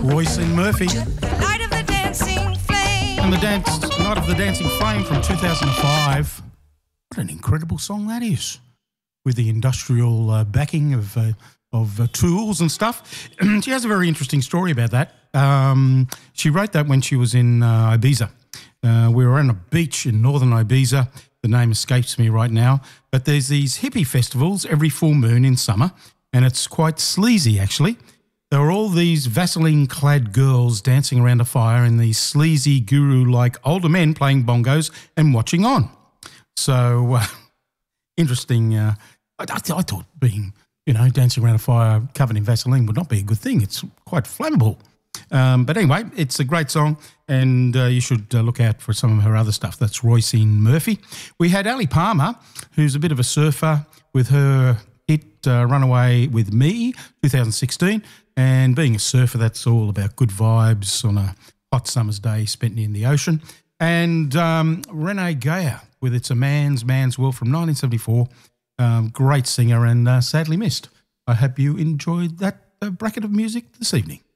Roisin Murphy. Night of the Dancing Flame. And the Night of the Dancing Flame from 2005. What an incredible song that is, with the industrial backing of tools and stuff. She has a very interesting story about that. She wrote that when she was in Ibiza. We were on a beach in northern Ibiza. The name escapes me right now. But there's these hippie festivals every full moon in summer, and it's quite sleazy, actually. There are all these Vaseline-clad girls dancing around a fire and these sleazy guru-like older men playing bongos and watching on. So, interesting. I thought being, dancing around a fire covered in Vaseline would not be a good thing. It's quite flammable. But anyway, it's a great song, and you should look out for some of her other stuff. That's Roisin Murphy. We had Ali Palmer, who's a bit of a surfer, with her hit Runaway With Me, 2016. And being a surfer, that's all about good vibes on a hot summer's day spent near the ocean. And Renee Geyer with It's a Man's World from 1974. Great singer and sadly missed. I hope you enjoyed that bracket of music this evening.